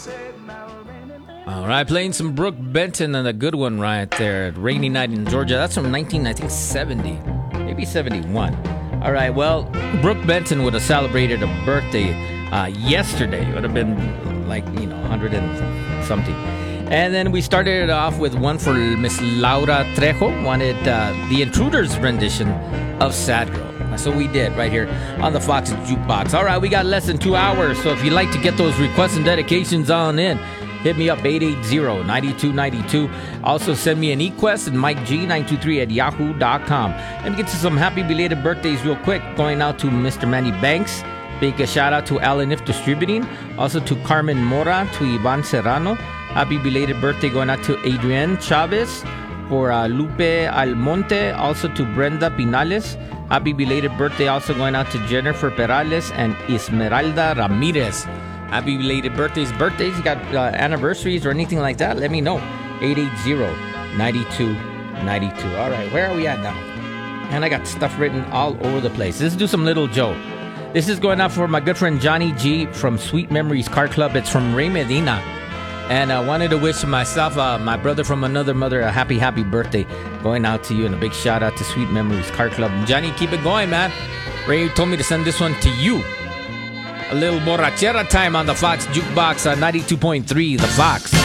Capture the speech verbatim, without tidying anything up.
All right, playing some Brooke Benton and a good one right there. Rainy Night in Georgia. That's from nineteen, I think, seventy, maybe seventy-one. All right, well, Brooke Benton would have celebrated a birthday uh, yesterday. It would have been like, you know, one hundred and something. And then we started it off with one for Miss Laura Trejo. Wanted uh, the Intruders rendition of Sad Girl. That's what we did right here on the Fox Jukebox. All right, we got less than two hours. So if you'd like to get those requests and dedications on in, hit me up, eight eight zero, nine two nine two. Also, send me an eQuest at Mike G nine two three at yahoo dot com. Let me get to some happy belated birthdays real quick. Going out to Mister Manny Banks. Big a shout out to Alan If Distributing. Also to Carmen Mora, to Ivan Serrano. Happy belated birthday going out to Adrienne Chavez. For uh, Lupe Almonte. Also to Brenda Pinales. Happy belated birthday also going out to Jennifer Perales and Esmeralda Ramirez. Happy belated birthdays. Birthdays, you got uh, anniversaries or anything like that? Let me know. eight eight zero, nine two nine two. All right, where are we at now? And I got stuff written all over the place. Let's do some Little Joe. This is going out for my good friend Johnny G from Sweet Memories Car Club. It's from Ray Medina. And I wanted to wish myself, uh, my brother from another mother, a happy, happy birthday. Going out to you, and a big shout out to Sweet Memories Car Club. And Johnny, keep it going, man. Ray told me to send this one to you. A little borrachera time on the Fox Jukebox on ninety-two point three, The Fox.